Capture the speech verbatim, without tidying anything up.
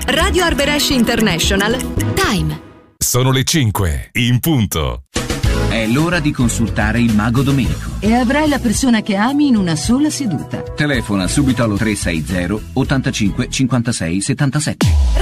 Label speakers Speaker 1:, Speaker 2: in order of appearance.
Speaker 1: Radio Arberesh International. Time.
Speaker 2: Sono le cinque, in punto.
Speaker 3: È l'ora di consultare il Mago Domenico.
Speaker 4: E avrai la persona che ami in una sola seduta.
Speaker 3: Telefona subito allo tre sei zero ottantacinque cinquantasei settantasette.